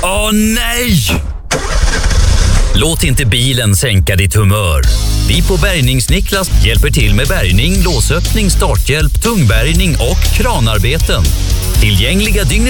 Åh nej! Låt inte bilen sänka ditt humör. Vi på Bärgningsniklas hjälper till med bärgning, låsöppning, starthjälp, tungbärgning och kranarbeten. Tillgängliga dygnet